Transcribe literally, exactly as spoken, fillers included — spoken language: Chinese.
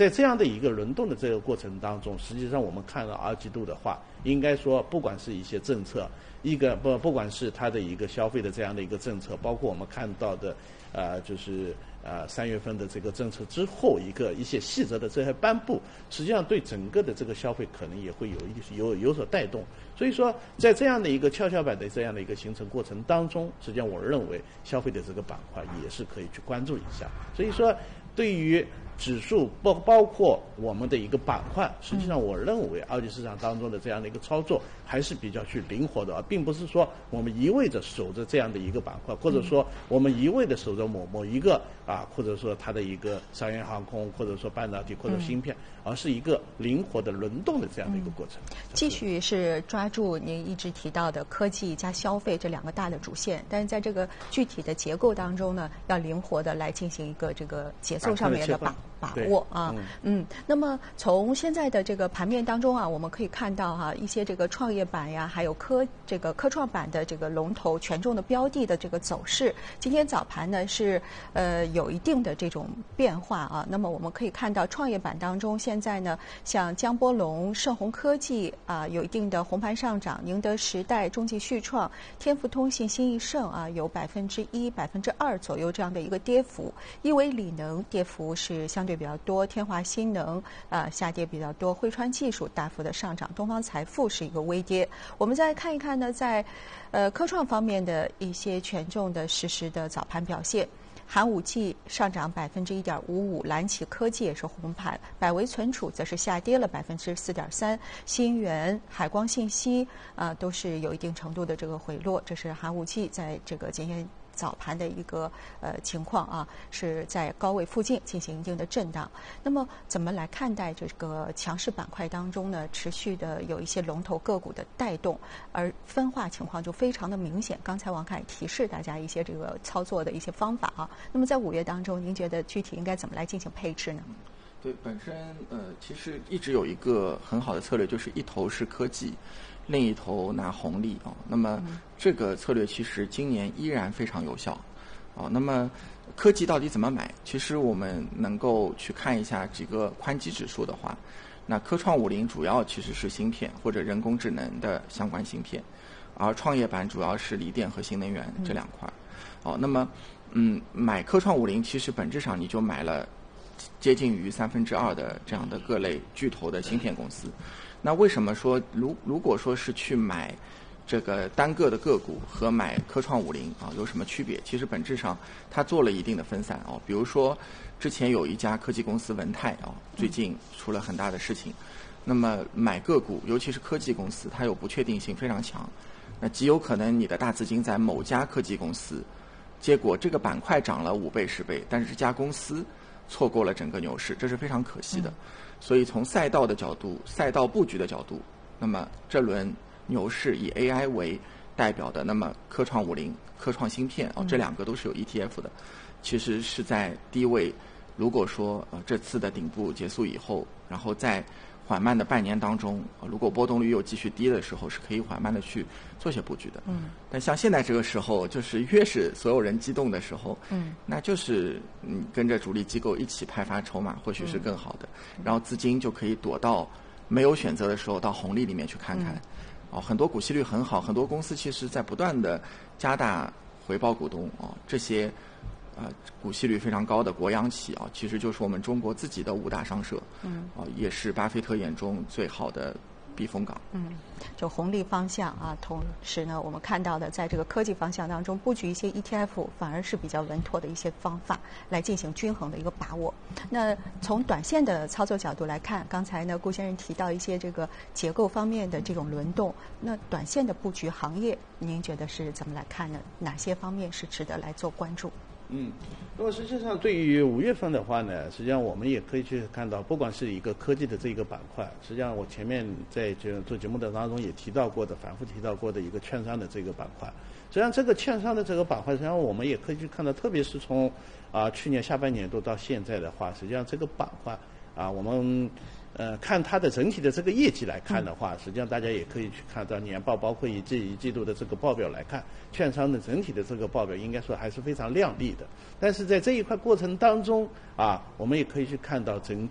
在这样的一个轮动的这个过程当中，实际上我们看到二季度的话，应该说不管是一些政策，一个不不管是它的一个消费的这样的一个政策，包括我们看到的呃就是呃三月份的这个政策之后一个一些细则的这些颁布，实际上对整个的这个消费可能也会有一有有所带动。所以说，在这样的一个跷跷板的这样的一个形成过程当中，实际上我认为消费的这个板块也是可以去关注一下。所以说，对于指数包包括我们的一个板块，实际上我认为二级市场当中的这样的一个操作还是比较去灵活的，而并不是说我们一味的守着这样的一个板块，或者说我们一味的守着某某一个啊，或者说它的一个商业航空，或者说半导体或者芯片，而是一个灵活的轮动的这样的一个过程。 继续是抓住您一直提到的科技加消费这两个大的主线，但是在这个具体的结构当中呢，要灵活的来进行一个这个节奏上面的把把握啊。嗯, 嗯，那么从现在的这个盘面当中啊，我们可以看到哈、啊，一些这个创业板呀，还有科这个科创板的这个龙头权重的标的的这个走势，今天早盘呢是呃有一定的这种变化啊。那么我们可以看到创业板当中，现在呢像江波龙、盛宏科技啊有一定的红盘上涨，宁德时代、中纪旭创、天福通信、新易盛啊有百分之一、百分之二左右这样的一个跌幅。亿维锂能跌幅是相对比较多，天华新能啊、呃、下跌比较多，汇川技术大幅的上涨，东方财富是一个微跌。我们再看一看呢，在呃科创方面的一些权重的实时的早盘表现。寒武纪上涨百分之一点五五，蓝旗科技也是红盘，百维存储则是下跌了百分之四点三，新源、海光信息啊、呃、都是有一定程度的这个回落。这是寒武纪在这个今天早盘的一个呃情况啊，是在高位附近进行一定的震荡。那么怎么来看待这个强势板块当中呢，持续的有一些龙头个股的带动，而分化情况就非常的明显。刚才王凯提示大家一些这个操作的一些方法啊。那么在五月当中，您觉得具体应该怎么来进行配置呢？ 对，本身呃其实一直有一个很好的策略，就是一头是科技，另一头拿红利啊。那么这个策略其实今年依然非常有效啊。那么科技到底怎么买？其实我们能够去看一下几个宽基指数的话，那科创五零主要其实是芯片或者人工智能的相关芯片，而创业板主要是锂电和新能源这两块。哦，那么嗯，买科创五零其实本质上你就买了接近于三分之二的这样的各类巨头的芯片公司。那为什么说如如果说是去买这个单个的个股和买科创五零啊有什么区别？其实本质上它做了一定的分散哦。比如说之前有一家科技公司文泰啊，最近出了很大的事情。那么买个股，尤其是科技公司，它有不确定性非常强。那极有可能你的大资金在某家科技公司，结果这个板块涨了五倍十倍，但是这家公司错过了整个牛市，这是非常可惜的。嗯、所以从赛道的角度、赛道布局的角度，那么这轮牛市以 A I 为代表的，那么科创五零、科创芯片哦，这两个都是有 E T F 的，其实是在低位。如果说呃这次的顶部结束以后，然后在缓慢的半年当中，呃、如果波动率又继续低的时候，是可以缓慢的去做些布局的。嗯。但像现在这个时候，就是越是所有人激动的时候，嗯，那就是嗯跟着主力机构一起派发筹码，或许是更好的。嗯、然后资金就可以躲到没有选择的时候，到红利里面去看看。嗯、哦，很多股息率很好，很多公司其实在不断的加大回报股东哦，这些。呃，股息率非常高的国央企啊，其实就是我们中国自己的五大商社，嗯，啊、呃，也是巴菲特眼中最好的避风港。 嗯，就红利方向啊，同时呢，我们看到的在这个科技方向当中布局一些 E T F， 反而是比较稳妥的一些方法，来进行均衡的一个把握。那从短线的操作角度来看，刚才呢，顾先生提到一些这个结构方面的这种轮动，那短线的布局行业，您觉得是怎么来看呢？哪些方面是值得来做关注？ 嗯，那么实际上对于五月份的话呢，实际上我们也可以去看到，不管是一个科技的这个板块，实际上我前面在这做节目的当中也提到过的，反复提到过的一个券商的这个板块。实际上这个券商的这个板块，实际上我们也可以去看到，特别是从啊、呃、去年下半年度到现在的话，实际上这个板块啊，我们呃看它的整体的这个业绩来看的话，实际上大家也可以去看到年报，包括一季一季度的这个报表来看，券商的整体的这个报表应该说还是非常亮丽的。但是在这一块过程当中啊，我们也可以去看到整